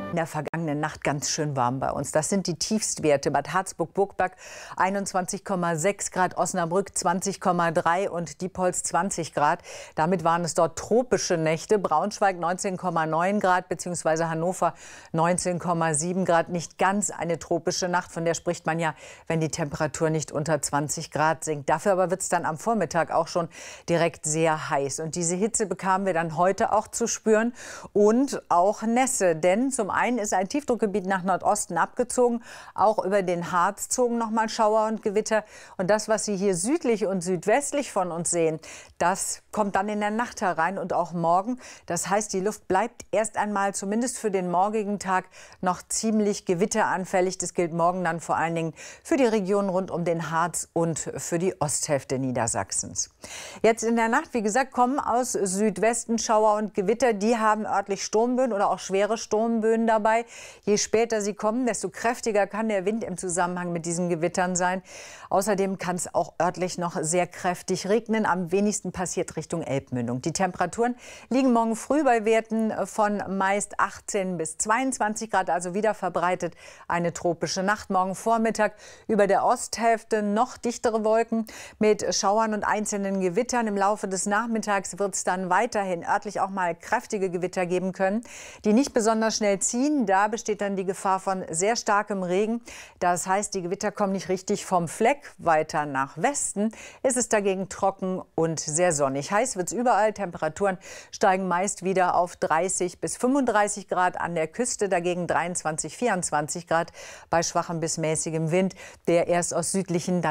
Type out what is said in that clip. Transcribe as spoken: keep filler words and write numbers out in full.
In der vergangenen Nacht ganz schön warm bei uns. Das sind die Tiefstwerte. Bad Harzburg-Burgberg einundzwanzig Komma sechs Grad, Osnabrück zwanzig Komma drei und Diepholz zwanzig Grad. Damit waren es dort tropische Nächte. Braunschweig neunzehn Komma neun Grad bzw. Hannover neunzehn Komma sieben Grad. Nicht ganz eine tropische Nacht, von der spricht man ja, wenn die Temperatur nicht unter zwanzig Grad sinkt. Dafür aber wird es dann am Vormittag auch schon direkt sehr heiß. Und diese Hitze bekamen wir dann heute auch zu spüren und auch Nässe. Denn zum einen ist ein Tiefdruckgebiet nach Nordosten abgezogen. Auch über den Harz zogen noch mal Schauer und Gewitter. Und das, was Sie hier südlich und südwestlich von uns sehen, das kommt dann in der Nacht herein und auch morgen. Das heißt, die Luft bleibt erst einmal, zumindest für den morgigen Tag, noch ziemlich gewitteranfällig. Das gilt morgen dann vor allen Dingen für die Region rund um den Harz und für die Osthälfte Niedersachsens. Jetzt in der Nacht, wie gesagt, kommen aus Südwesten Schauer und Gewitter. Die haben örtlich Sturmböen oder auch schwere Sturmböen dabei. Je später sie kommen, desto kräftiger kann der Wind im Zusammenhang mit diesen Gewittern sein. Außerdem kann es auch örtlich noch sehr kräftig regnen. Am wenigsten passiert Richtung Elbmündung. Die Temperaturen liegen morgen früh bei Werten von meist achtzehn bis zweiundzwanzig Grad, also wieder verbreitet eine tropische Nacht. Morgen Vormittag über der Osthälfte noch dichtere Wolken mit Schauern und einzelnen Gewittern. Im Laufe des Nachmittags wird es dann weiterhin örtlich auch mal kräftige Gewitter geben können, die nicht besonders schnell ziehen. Da besteht dann die Gefahr von sehr starkem Regen. Das heißt, die Gewitter kommen nicht richtig vom Fleck. Weiter nach Westen ist es dagegen trocken und sehr sonnig. Heiß wird es überall. Temperaturen steigen meist wieder auf dreißig bis fünfunddreißig Grad. An der Küste dagegen dreiundzwanzig, vierundzwanzig Grad bei schwachem bis mäßigem Wind, der erst aus südlichen